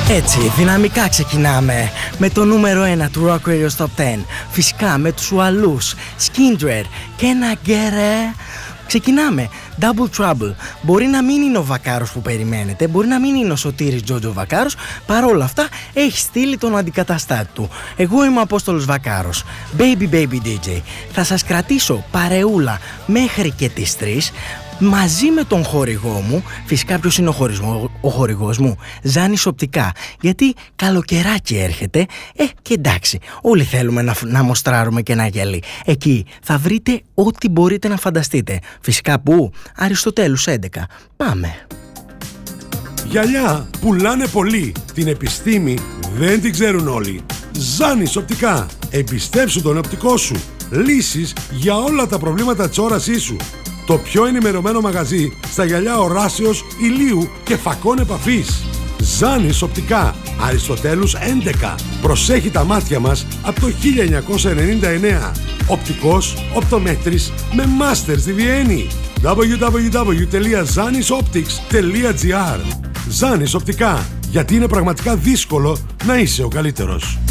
Έτσι, δυναμικά ξεκινάμε με το νούμερο 1 του Rock Radio Top 10. Φυσικά με τους Ουαλούς, Skindred και ένα γκέρε. Ξεκινάμε. Double Trouble. Μπορεί να μην είναι ο Βακάρος που περιμένετε, μπορεί να μην είναι ο Σωτήρης Τζότζο Βακάρος, παρόλα αυτά έχει στείλει τον αντικαταστάτη του. Εγώ είμαι ο Απόστολος Βακάρος. Baby Baby DJ. Θα σας κρατήσω παρεούλα μέχρι και τις 3. Μαζί με τον χορηγό μου, φυσικά ποιος είναι ο χορηγός μου, Ζάνης Οπτικά, γιατί καλοκαιράκι έρχεται, και εντάξει, όλοι θέλουμε να μοστράρουμε και ένα γυαλί. Εκεί θα βρείτε ό,τι μπορείτε να φανταστείτε. Φυσικά πού? Αριστοτέλους 11. Πάμε. Γυαλιά πουλάνε πολύ, την επιστήμη δεν την ξέρουν όλοι. Ζάνης Οπτικά, εμπιστέψου τον οπτικό σου. Λύσεις για όλα τα προβλήματα της όρασής σου. Το πιο ενημερωμένο μαγαζί στα γυαλιά οράσεως, ηλίου και φακών επαφής. Ζάνης Οπτικά, Αριστοτέλους 11. Προσέχει τα μάτια μας από το 1999. Οπτικός, οπτομέτρης με μάστερ στη Βιέννη. www.zanisoptics.gr. Ζάνης Οπτικά, γιατί είναι πραγματικά δύσκολο να είσαι ο καλύτερος.